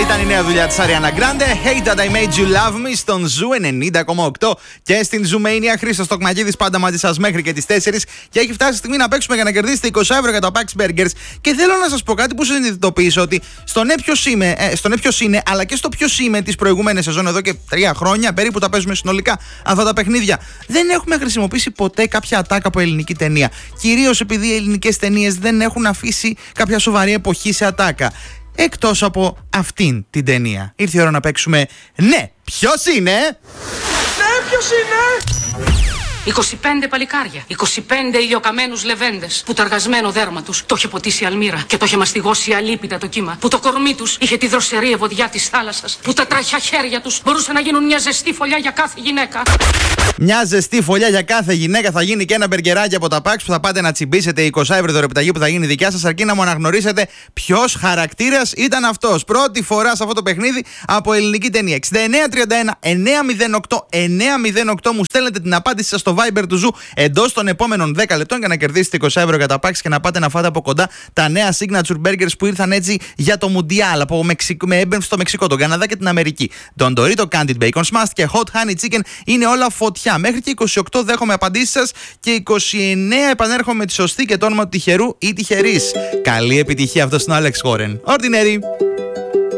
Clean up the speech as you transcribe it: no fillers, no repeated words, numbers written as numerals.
Ήταν η νέα δουλειά της Ariana Grande. Hate that I made you love me στον Ζου 90,8 και στην Ζουμania. Χρήστος Τοκμακίδης πάντα μαζί σας μέχρι και τις 4. Και έχει φτάσει η στιγμή να παίξουμε για να κερδίσετε 20 ευρώ για τα Pax Burgers. Και θέλω να σας πω κάτι που συνειδητοποιήσω ότι στο ναι ποιος είναι, αλλά και στο ποιος είμαι τις προηγούμενες σεζόν εδώ και 3 χρόνια περίπου τα παίζουμε συνολικά αυτά τα παιχνίδια. Δεν έχουμε χρησιμοποιήσει ποτέ κάποια ατάκα από ελληνική ταινία. Κυρίως επειδή οι ελληνικές ταινίες δεν έχουν αφήσει κάποια σοβαρή εποχή σε ατάκα. Εκτός από αυτήν την ταινία. Ήρθε η ώρα να παίξουμε. Ναι, ποιος είναι? Ναι, ποιος είναι? 25 παλικάρια, 25 ηλιοκαμένους λεβέντες που το αργασμένο δέρμα τους το είχε ποτίσει η αλμύρα και το είχε μαστιγώσει αλίπητα το κύμα, που το κορμί τους είχε τη δροσερή ευωδιά της θάλασσας, που τα τραχιά χέρια τους μπορούσαν να γίνουν μια ζεστή φωλιά για κάθε γυναίκα. Μια ζεστή φωλιά για κάθε γυναίκα θα γίνει και ένα μπεργκεράκι από τα Pax που θα πάτε να τσιμπήσετε 20 ευρώ δωρεπιταγή που θα γίνει δικιά σας, αρκεί να μου αναγνωρίσετε ποιος χαρακτήρας ήταν αυτός. Πρώτη φορά σε αυτό το παιχνίδι από ελληνική ταινία. 6931-908-908 μου στέλνετε την απάντηση σας στο Viber του Ζου εντός των επόμενων 10 λεπτών για να κερδίσετε 20 ευρώ για τα Pax και να πάτε να φάτε από κοντά τα νέα signature burgers που ήρθαν έτσι για το Μουντιάλ με έμπνευση στο Μεξικό, τον Καναδά και την Αμερική. Don Dorito, Candied Bacon Smashed και Hot Honey Chicken είναι όλα φωτιά. Μέχρι και 28 δέχομαι απαντήσεις σας και 29 επανέρχομαι με τη σωστή και το όνομα του τυχερού ή τυχερής. Καλή επιτυχία, αυτός είναι ο Alex Warren. Ordinary.